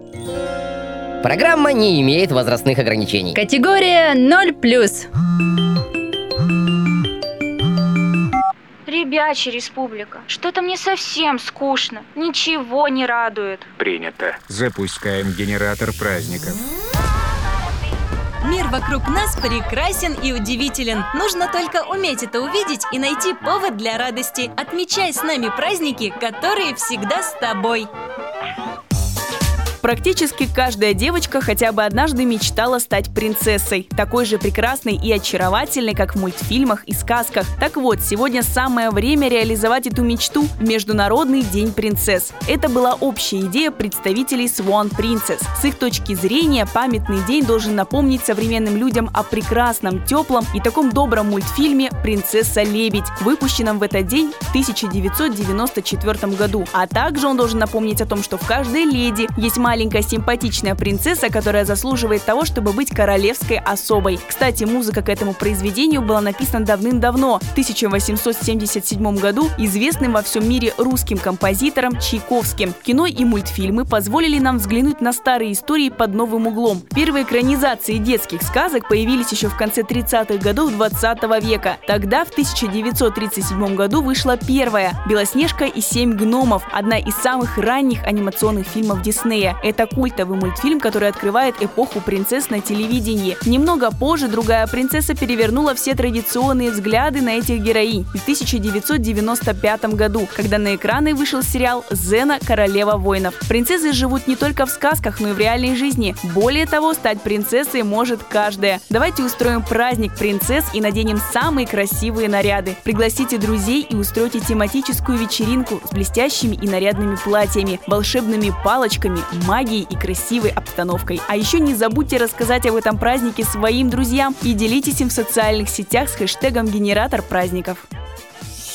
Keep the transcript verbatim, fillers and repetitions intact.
Программа не имеет возрастных ограничений. Категория ноль плюс. Ребячья республика. Что-то мне совсем скучно. Ничего не радует. Принято. Запускаем генератор праздников. Мир вокруг нас прекрасен и удивителен. Нужно только уметь это увидеть и найти повод для радости. Отмечай с нами праздники, которые всегда с тобой. Практически каждая девочка хотя бы однажды мечтала стать принцессой, такой же прекрасной и очаровательной, как в мультфильмах и сказках. Так вот, сегодня самое время реализовать эту мечту – Международный день принцесс. Это была общая идея представителей Swan Princess. С их точки зрения, памятный день должен напомнить современным людям о прекрасном, теплом и таком добром мультфильме «Принцесса-лебедь», выпущенном в этот день в тысяча девятьсот девяносто четвёртом году. А также он должен напомнить о том, что в каждой леди есть маленькая симпатичная принцесса, которая заслуживает того, чтобы быть королевской особой. Кстати, музыка к этому произведению была написана давным-давно, в тысяча восемьсот семьдесят седьмом году, известным во всем мире русским композитором Чайковским. Кино и мультфильмы позволили нам взглянуть на старые истории под новым углом. Первые экранизации детских сказок появились еще в конце тридцатых годов двадцатого века. Тогда, в тысяча девятьсот тридцать седьмом году, вышла первая «Белоснежка и семь гномов», одна из самых ранних анимационных фильмов Диснея. Это культовый мультфильм, который открывает эпоху принцесс на телевидении. Немного позже другая принцесса перевернула все традиционные взгляды на этих героинь в тысяча девятьсот девяносто пятом году, когда на экраны вышел сериал «Зена. Королева воинов». Принцессы живут не только в сказках, но и в реальной жизни. Более того, стать принцессой может каждая. Давайте устроим праздник принцесс и наденем самые красивые наряды. Пригласите друзей и устройте тематическую вечеринку с блестящими и нарядными платьями, волшебными палочками, магией и красивой обстановкой. А еще не забудьте рассказать об этом празднике своим друзьям и делитесь им в социальных сетях с хэштегом «Генератор праздников».